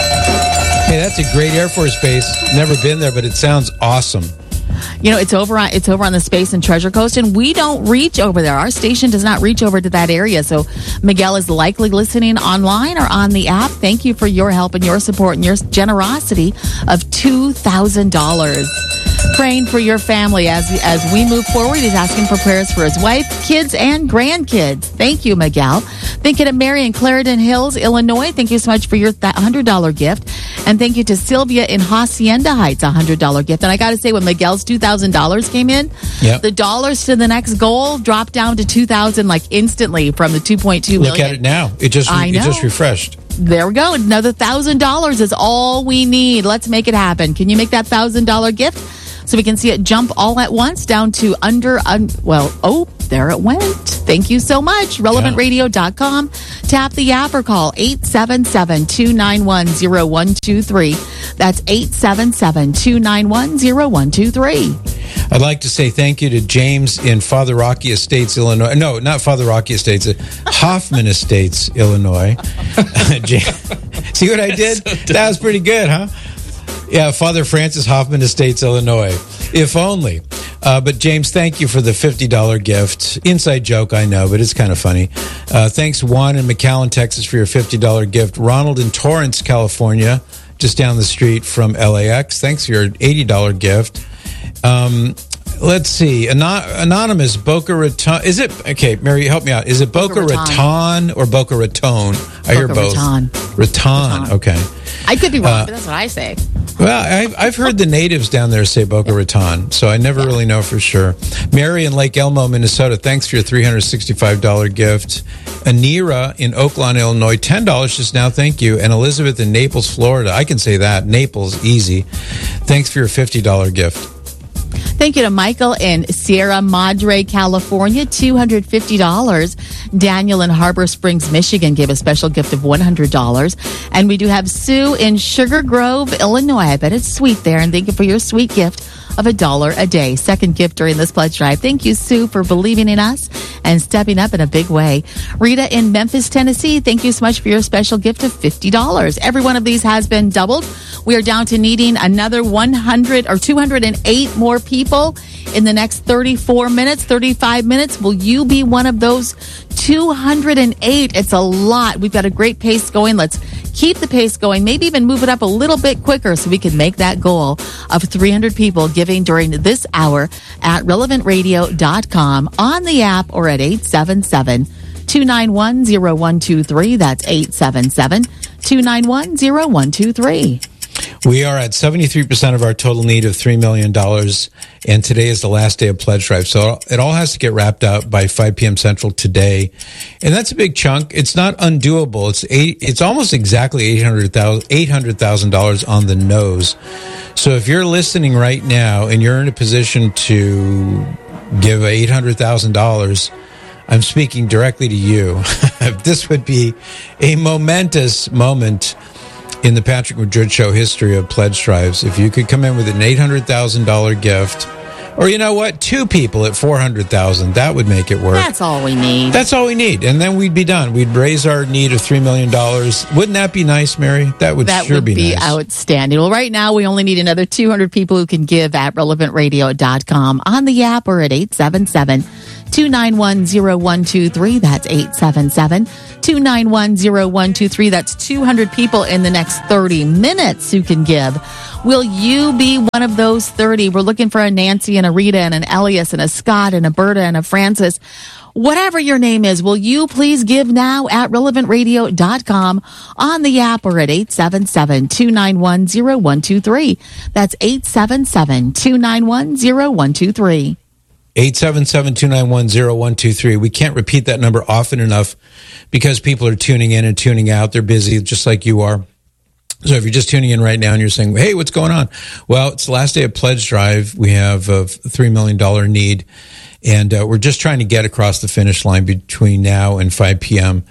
Hey, that's a great Air Force base. Never been there, but it sounds awesome. You know, it's over on it's over on the Space and Treasure Coast, and we don't reach over there. Our station does not reach over to that area. So Miguel is likely listening online or on the app. Thank you for your help and your support and your generosity of two thousand dollars. Praying for your family as as we move forward. He's asking for prayers for his wife, kids, and grandkids. Thank you, Miguel. Thinking of Mary in Clarendon Hills, Illinois. Thank you so much for your one hundred dollars gift. And thank you to Sylvia in Hacienda Heights, a one hundred dollars gift. And I got to say, when Miguel's two thousand dollars came in, yep. the dollars to the next goal dropped down to two thousand dollars like instantly from the two point two million. Look at it now. It just, I it know. just refreshed. There we go. Another one thousand dollars is all we need. Let's make it happen. Can you make that one thousand dollars gift so we can see it jump all at once down to under, un, well, oh, there it went. Thank you so much. relevant radio dot com. Tap the app or call eight seven seven, two nine one, zero one two three. That's eight seven seven, two nine one, zero one two three. I'd like to say thank you to James in Father Rocky Estates, Illinois. No, not Father Rocky Estates, uh, Hoffman Estates, Illinois. See what I did? That was pretty good, huh? Yeah, Father Francis Hoffman Estates, Illinois. If only. Uh, but James, thank you for the fifty dollars gift. Inside joke, I know, but it's kind of funny. Uh, thanks, Juan in McAllen, Texas, for your fifty dollars gift. Ronald in Torrance, California, just down the street from L A X. Thanks for your eighty dollars gift. Um, let's see. Anon- Anonymous, Boca Raton. Is it, okay, Mary, help me out. Is it Boca, Boca Raton. Raton or Boca Raton? I Boca hear both. Raton. Raton. Raton. Okay. I could be wrong, Uh, but that's what I say. Well, I've, I've heard the natives down there say Boca Raton, so I never really know for sure. Mary in Lake Elmo, Minnesota, thanks for your three hundred sixty-five dollars gift. Anira in Oaklawn, Illinois, ten dollars just now, thank you. And Elizabeth in Naples, Florida, I can say that. Naples, easy. Thanks for your fifty dollars gift. Thank you to Michael in Sierra Madre, California, two hundred fifty dollars. Daniel in Harbor Springs, Michigan gave a special gift of one hundred dollars. And we do have Sue in Sugar Grove, Illinois. I bet it's sweet there. And thank you for your sweet gift of a dollar a day. Second gift during this pledge drive. Thank you, Sue, for believing in us and stepping up in a big way. Rita in Memphis, Tennessee, thank you so much for your special gift of fifty dollars. Every one of these has been doubled. We are down to needing another one hundred or two hundred eight more people in the next thirty-four minutes, thirty-five minutes. Will you be one of those two hundred eight? It's a lot. We've got a great pace going. Let's keep the pace going, maybe even move it up a little bit quicker so we can make that goal of three hundred people giving during this hour at relevant radio dot com, on the app, or at eight seven seven, two nine one, zero one two three. That's eight seven seven, two nine one, zero one two three. We are at seventy-three percent of our total need of three million dollars, and today is the last day of pledge drive. So it all has to get wrapped up by five p.m. Central today. And that's a big chunk. It's not undoable. It's eight, it's almost exactly eight hundred thousand dollars on the nose. So if you're listening right now and you're in a position to give eight hundred thousand dollars, I'm speaking directly to you. This would be a momentous moment in the Patrick Madrid Show history of pledge drives. If you could come in with an eight hundred thousand dollars gift, or you know what, two people at four hundred thousand dollars, that would make it work. That's all we need. That's all we need. And then we'd be done. We'd raise our need of three million dollars. Wouldn't that be nice, Mary? That would that sure would be, be nice. outstanding. Well, right now we only need another two hundred people who can give at relevant radio dot com on the app or at eight seven seven, two nine one, zero one two three. That's eight seven seven, two nine one, zero one two three. That's two hundred people in the next thirty minutes who can give. Will you be one of those thirty? We're looking for a Nancy and a Rita and an Elias and a Scott and a Berta and a Francis. Whatever your name is, will you please give now at relevant radio dot com on the app or at eight seven seven, two nine one, zero one two three. That's eight seven seven, two nine one, zero one two three. eight seven seven, two nine one, zero one two three. We can't repeat that number often enough because people are tuning in and tuning out. They're busy just like you are. So if you're just tuning in right now and you're saying, hey, what's going on? Well, it's the last day of pledge drive. We have a three million dollars need, and uh, we're just trying to get across the finish line between now and five p.m.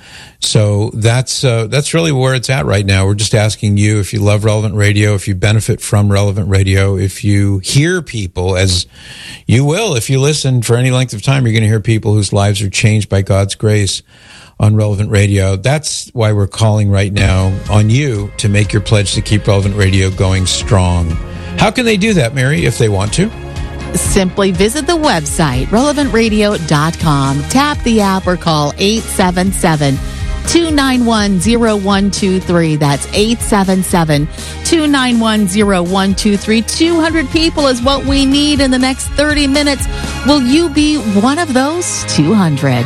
So that's uh, that's really where it's at right now. We're just asking you, if you love Relevant Radio, if you benefit from Relevant Radio, if you hear people, as you will, if you listen for any length of time, you're going to hear people whose lives are changed by God's grace on Relevant Radio. That's why we're calling right now on you to make your pledge to keep Relevant Radio going strong. How can they do that, Mary, if they want to? Simply visit the website, relevant radio dot com, tap the app, or call eight seven seven, two nine one, zero one two three. That's eight seven seven, two nine one, zero one two three. two hundred people is what we need in the next thirty minutes. Will you be one of those two hundred?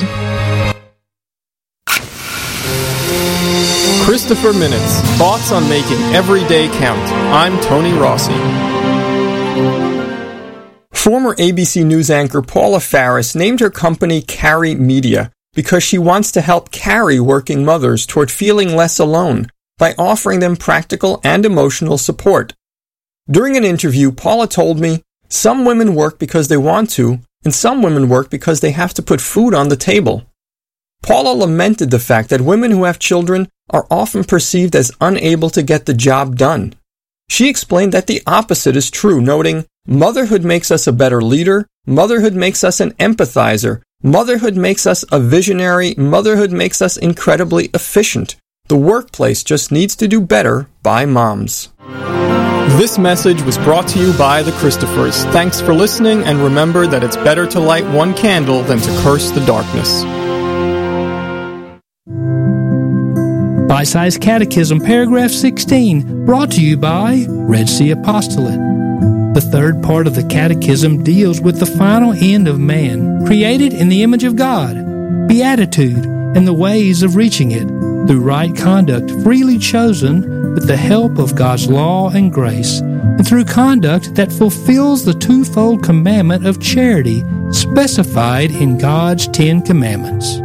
Christopher Minutes, thoughts on making every day count. I'm Tony Rossi. Former A B C News anchor Paula Faris named her company Carry Media because she wants to help carry working mothers toward feeling less alone by offering them practical and emotional support. During an interview, Paula told me, some women work because they want to, and some women work because they have to put food on the table. Paula lamented the fact that women who have children are often perceived as unable to get the job done. She explained that the opposite is true, noting, motherhood makes us a better leader, motherhood makes us an empathizer, motherhood makes us a visionary, motherhood makes us incredibly efficient. The workplace just needs to do better by moms. This message was brought to you by the Christophers. Thanks for listening, and remember that it's better to light one candle than to curse the darkness. Bite-Sized Catechism, paragraph sixteen, brought to you by Red Sea Apostolate. The third part of the Catechism deals with the final end of man, created in the image of God, beatitude, and the ways of reaching it through right conduct freely chosen with the help of God's law and grace, and through conduct that fulfills the twofold commandment of charity specified in God's Ten Commandments.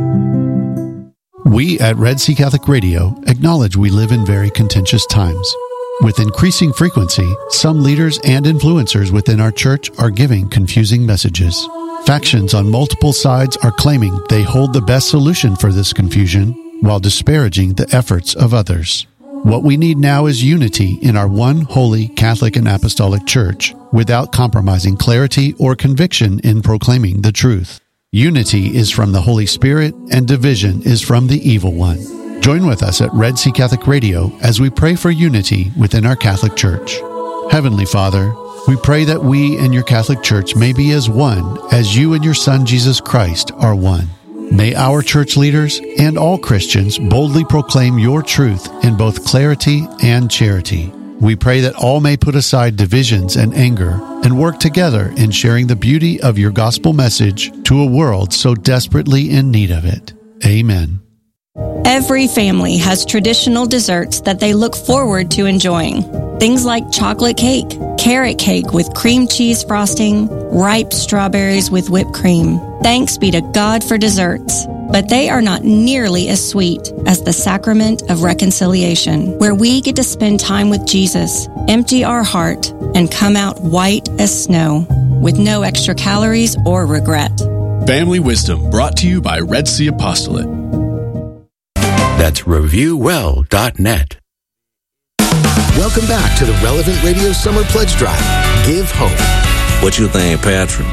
We at Red Sea Catholic Radio acknowledge we live in very contentious times. With increasing frequency, some leaders and influencers within our church are giving confusing messages. Factions on multiple sides are claiming they hold the best solution for this confusion while disparaging the efforts of others. What we need now is unity in our one holy Catholic and Apostolic Church without compromising clarity or conviction in proclaiming the truth. Unity is from the Holy Spirit, and division is from the evil one. Join with us at Red Sea Catholic Radio as we pray for unity within our Catholic Church. Heavenly Father, we pray that we and your Catholic Church may be as one as you and your Son Jesus Christ are one. May our church leaders and all Christians boldly proclaim your truth in both clarity and charity. We pray that all may put aside divisions and anger and work together in sharing the beauty of your gospel message to a world so desperately in need of it. Amen. Every family has traditional desserts that they look forward to enjoying. Things like chocolate cake, carrot cake with cream cheese frosting, ripe strawberries with whipped cream. Thanks be to God for desserts. But they are not nearly as sweet as the sacrament of reconciliation, where we get to spend time with Jesus, empty our heart, and come out white as snow, with no extra calories or regret. Family Wisdom, brought to you by Red Sea Apostolate. That's review well dot net. Welcome back to the Relevant Radio Summer Pledge Drive. Give hope. What you think, Patrick?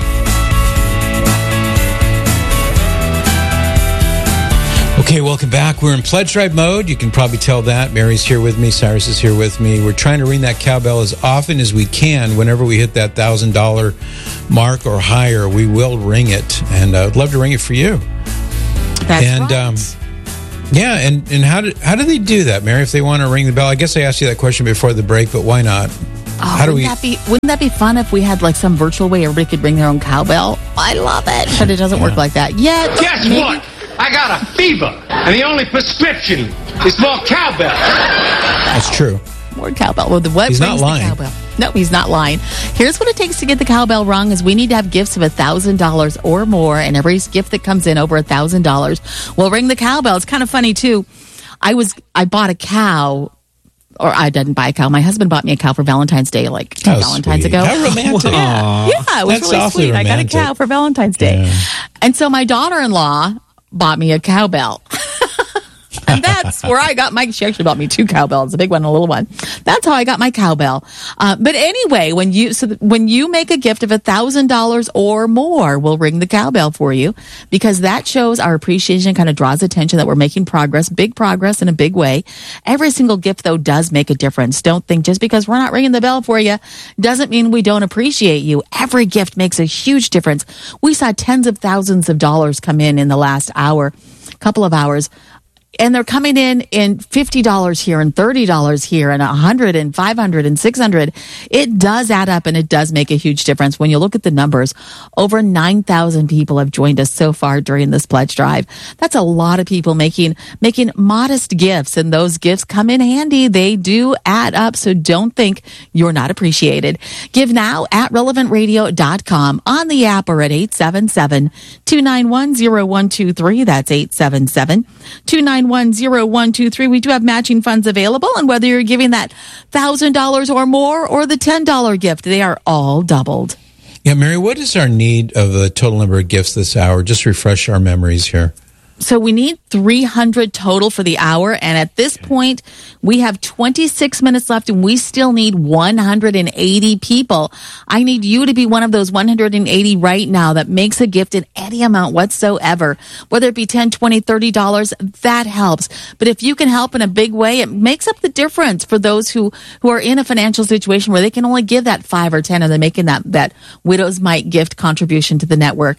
Okay, welcome back. We're in pledge drive mode. You can probably tell that. Mary's here with me. Cyrus is here with me. We're trying to ring that cowbell as often as we can. Whenever we hit that one thousand dollars mark or higher, we will ring it. And uh, I'd love to ring it for you. That's and, right. Um, yeah, and, and how, do, how do they do that, Mary, if they want to ring the bell? I guess I asked you that question before the break, but why not? Oh, how do wouldn't, we... that be, wouldn't that be fun if we had like some virtual way everybody could ring their own cowbell? I love it, but it doesn't yeah. work like that yet. Guess Maybe. what? I got a fever, and the only prescription is more cowbell. That's true. More cowbell. Well, the what he's not lying. Cowbell? No, he's not lying. Here's what it takes to get the cowbell rung: is we need to have gifts of a thousand dollars or more, and every gift that comes in over a thousand dollars will ring the cowbell. It's kind of funny too. I was I bought a cow. Or I didn't buy a cow. My husband bought me a cow for Valentine's Day, like two oh, Valentine's sweet. ago. How romantic. Yeah, yeah, it was That's really sweet. romantic. I got a cow for Valentine's Day. Yeah. And so my daughter-in-law bought me a cowbell. And that's where I got my, she actually bought me two cowbells, a big one and a little one. That's how I got my cowbell. Uh, but anyway, when you, so when you make a gift of a thousand dollars or more, we'll ring the cowbell for you, because that shows our appreciation, kind of draws attention that we're making progress, big progress in a big way. Every single gift though does make a difference. Don't think just because we're not ringing the bell for you doesn't mean we don't appreciate you. Every gift makes a huge difference. We saw tens of thousands of dollars come in in the last hour, couple of hours. And they're coming in in fifty dollars here and thirty dollars here and one hundred dollars and five hundred dollars and six hundred dollars. It does add up, and it does make a huge difference. When you look at the numbers, over nine thousand people have joined us so far during this pledge drive. That's a lot of people making making modest gifts, and those gifts come in handy. They do add up, so don't think you're not appreciated. Give now at relevant radio dot com, on the app, or at eight seven seven, two nine one, zero one two three. That's eight seven seven, two nine one, zero one two three. We do have matching funds available, and whether you're giving that one thousand dollars or more or the ten dollars gift, they are all doubled. Yeah, Mary, what is our need of the total number of gifts this hour? Just refresh our memories here. So we need three hundred total for the hour, and at this point, we have twenty-six minutes left, and we still need one hundred eighty people. I need you to be one of those one hundred eighty right now that makes a gift in any amount whatsoever, whether it be ten dollars, twenty dollars, thirty dollars, that helps. But if you can help in a big way, it makes up the difference for those who, who are in a financial situation where they can only give that five or ten, and they're making that, that widow's mite gift contribution to the network.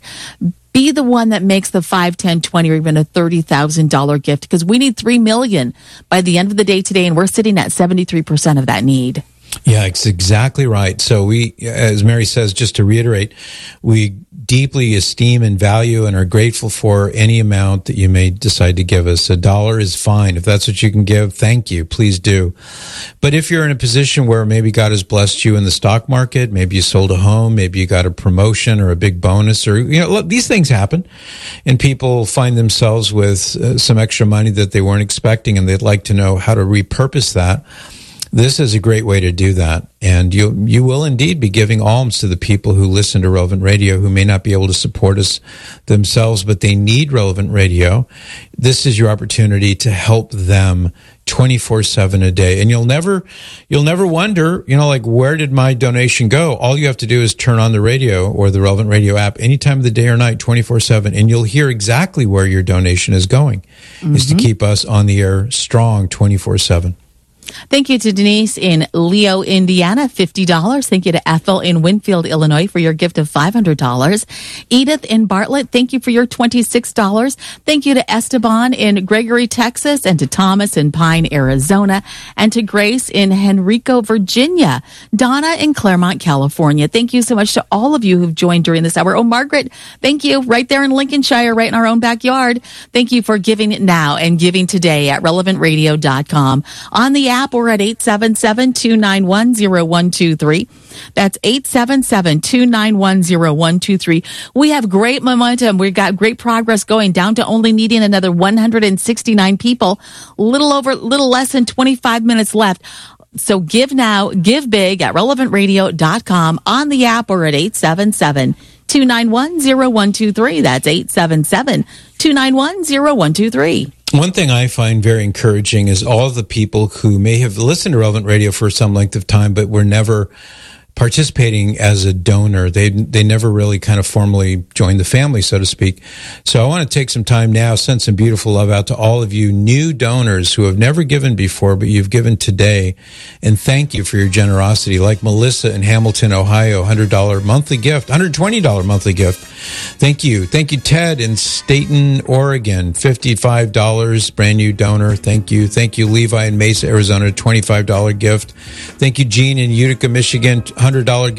Be the one that makes the five, ten, twenty, or even a thirty thousand dollars gift, because we need three million dollars by the end of the day today, and we're sitting at seventy-three percent of that need. Yeah, it's exactly right. So we, as Mary says, just to reiterate, we deeply esteem and value and are grateful for any amount that you may decide to give us. A dollar is fine. If that's what you can give, thank you. Please do. But if you're in a position where maybe God has blessed you in the stock market, maybe you sold a home, maybe you got a promotion or a big bonus, or, you know, these things happen, and people find themselves with uh, some extra money that they weren't expecting, and they'd like to know how to repurpose that. This is a great way to do that. And you you will indeed be giving alms to the people who listen to Relevant Radio, who may not be able to support us themselves, but they need Relevant Radio. This is your opportunity to help them twenty-four seven a day. And you'll never, you'll never wonder, you know, like, where did my donation go? All you have to do is turn on the radio or the Relevant Radio app any time of the day or night, twenty-four seven, and you'll hear exactly where your donation is going, mm-hmm. is to keep us on the air strong twenty-four seven. Thank you to Denise in Leo, Indiana, fifty dollars. Thank you to Ethel in Winfield, Illinois, for your gift of five hundred dollars. Edith in Bartlett, thank you for your twenty-six dollars. Thank you to Esteban in Gregory, Texas, and to Thomas in Pine, Arizona, and to Grace in Henrico, Virginia. Donna in Claremont, California. Thank you so much to all of you who've joined during this hour. Oh, Margaret, thank you, right there in Lincolnshire, right in our own backyard. Thank you for giving it now and giving today at relevant radio dot com. On the app, app or at eight seven seven, two nine one, zero one two three. That's eight seven seven, two nine one, zero one two three. We have great momentum. We've got great progress going down to only needing another one hundred sixty-nine people. Little over, little less than twenty-five minutes left. So give now, give big at relevant radio dot com on the app or at eight seven seven, two nine one, zero one two three. That's eight seven seven, two nine one, zero one two three. One thing I find very encouraging is all of the people who may have listened to Relevant Radio for some length of time, but were never participating as a donor. They they never really kind of formally joined the family, so to speak. So I want to take some time now, send some beautiful love out to all of you new donors who have never given before, but you've given today. And thank you for your generosity. Like Melissa in Hamilton, Ohio, one hundred dollars monthly gift, one hundred twenty dollars monthly gift. Thank you. Thank you, Ted in Staten, Oregon, fifty-five dollars, brand new donor. Thank you. Thank you, Levi in Mesa, Arizona, twenty-five dollars gift. Thank you, Gene in Utica, Michigan, one hundred dollars gift.